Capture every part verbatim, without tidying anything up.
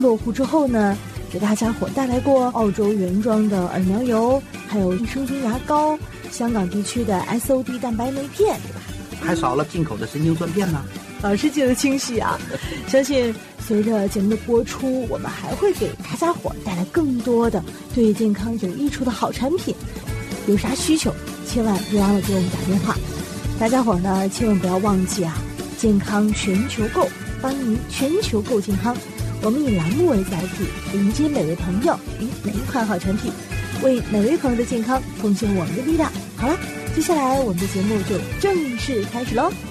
落户之后呢，给大家伙带来过澳洲原装的耳苗油，还有益生菌牙膏，香港地区的 S O D 蛋白酶片，对吧？ 还少了进口的神经酸片呢。 老师记得清晰啊！相信随着节目的播出，我们还会给大家伙带来更多的对健康有益处的好产品。有啥需求，千万别忘了给我们打电话。大家伙呢，千万不要忘记啊！健康全球购，帮您全球购健康。我们以栏目为载体，迎接每位朋友与每一款好产品，为每位朋友的健康奉献我们的力量。好了，接下来我们的节目就正式开始喽。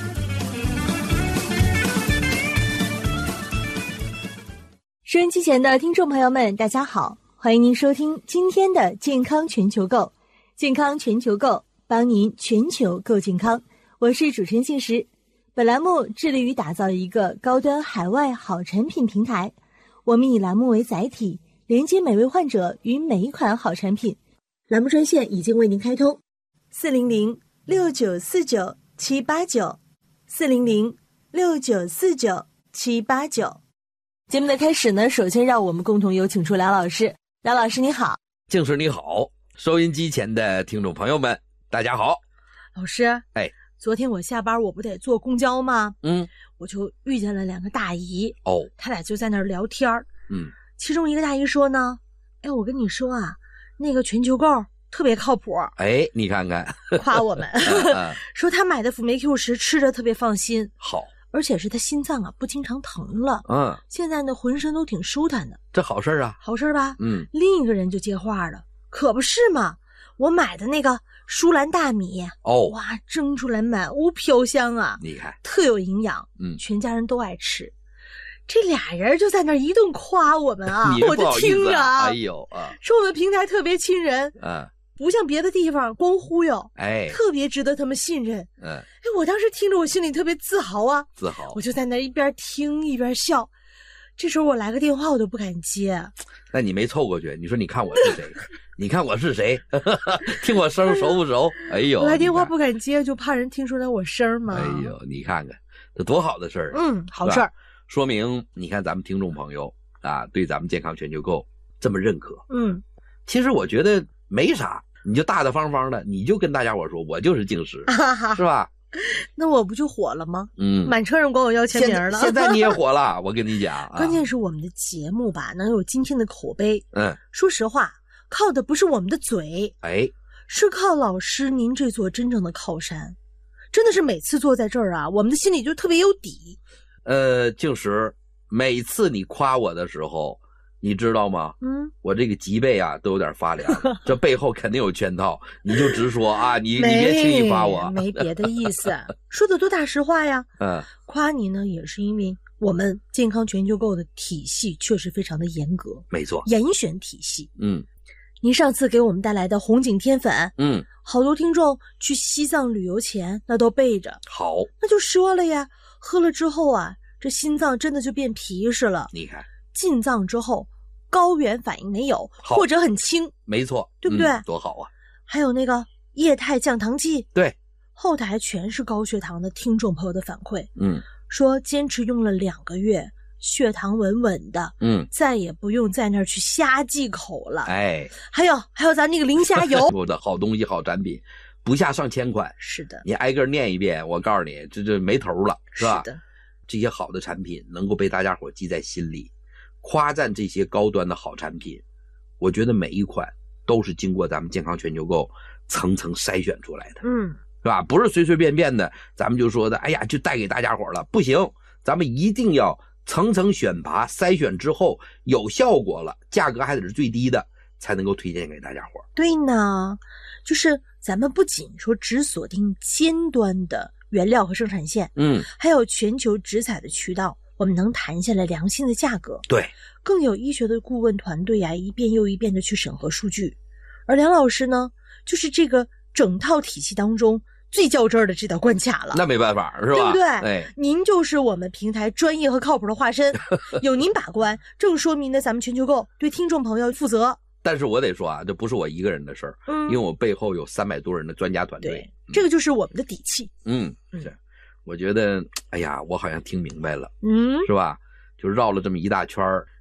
收音机前的听众朋友们，大家好，欢迎您收听今天的健康全球购。健康全球购，帮您全球购健康。我是主持人信实。本栏目致力于打造一个高端海外好产品平台。我们以栏目为载体，连接每位患者与每一款好产品。栏目专线已经为您开通：四零零六九四九七八九，四零零六九四九七八九。节目的开始呢，首先让我们共同有请出梁老师。梁老师你好。 静师你好，收音机前的听众朋友们大家好。 老师， 哎， 昨天我下班我不得坐公交吗？ 嗯， 我就遇见了两个大姨。 哦， 他俩就在那儿聊天。 嗯， 其中一个大姨说呢，哎，我跟你说啊，那个全球购特别靠谱。 哎，你看看， 夸我们说他买的辅酶 Q 十吃着特别放心。 好， 而且是他心脏啊不经常疼了。 嗯， 现在呢浑身都挺舒坦的。 这好事啊， 好事吧？ 嗯。 另一个人就接话了，可不是嘛，我买的那个舒兰大米， 哦， 哇，蒸出来满屋飘香啊！ 你看， 特有营养， 嗯， 全家人都爱吃。这俩人就在那儿一顿夸我们啊，我就听着啊， 哎呦啊， 说我们平台特别亲人， 嗯， 不像别的地方光忽悠， 哎， 特别值得他们信任。 嗯， 哎，我当时听着我心里特别自豪啊， 自豪， 我就在那儿一边听一边笑。这时候我来个电话我都不敢接。 那你没凑过去，你说你看我是谁？你看我是谁？听我声熟不熟？哎呦， 我来电话不敢接，就怕人听出来我声嘛。 哎呦，你看看这多好的事儿！ 嗯，好事儿， 说明你看咱们听众朋友啊，对咱们健康全球购这么认可。 嗯， 其实我觉得没啥，你就大大方方的，你就跟大家伙说，我就是静时，是吧？ 那我不就火了吗？ 嗯， 满车人管我要签名了。 现在你也火了，我跟你讲、啊。 关键是我们的节目吧，能有今天的口碑。 嗯， 说实话，靠的不是我们的嘴， 哎， 是靠老师您这座真正的靠山。真的是每次坐在这儿啊，我们的心里就特别有底。 呃，静时，每次你夸我的时候，你知道吗？ 嗯， 我这个脊背啊都有点发凉，这背后肯定有圈套，你就直说啊，你你别轻易夸我， 没别的意思，说的多大实话呀。 嗯， 夸你呢也是因为我们健康全球购的体系确实非常的严格， 没错， 严选体系。 嗯， 您上次给我们带来的红景天粉， 嗯， 好多听众去西藏旅游前那都备着， 好， 那就说了呀，喝了之后啊，这心脏真的就变皮实了。 你看， 进藏之后高原反应没有，或者很轻， 没错， 对不对、 嗯、多好啊。 还有那个液态降糖剂， 对， 后台全是高血糖的听众朋友的反馈， 嗯， 说坚持用了两个月，血糖稳稳的， 嗯， 再也不用在那儿去瞎忌口了。 哎， 还有还有咱那个磷虾油， 我的好东西好产品，不下上千款， 是的， 你挨个念一遍，我告诉你，这这没头了，是吧？ 是的， 这些好的产品能够被大家伙记在心里。夸赞这些高端的好产品，我觉得每一款都是经过咱们健康全球购层层筛选出来的， 嗯， 是吧？不是随随便便的，咱们就说的，哎呀，就带给大家伙了，不行，咱们一定要层层选拔，筛选之后有效果了，价格还得是最低的，才能够推荐给大家伙。 对呢，就是咱们不仅说只锁定尖端的原料和生产线， 嗯， 还有全球直采的渠道。我们能谈下来良心的价格， 对， 更有医学的顾问团队啊，一遍又一遍的去审核数据。而梁老师呢，就是这个整套体系当中最较真儿的这道关卡了。 那没办法，是吧？ 对不对？ 哎， 您就是我们平台专业和靠谱的化身，有您把关，正说明呢咱们全球购对听众朋友负责。 但是我得说啊，这不是我一个人的事儿，嗯，因为我背后有三百多人的专家团队， 对，嗯、这个就是我们的底气。 嗯，是。嗯我觉得，哎呀，我好像听明白了， 嗯， 是吧？就绕了这么一大圈儿，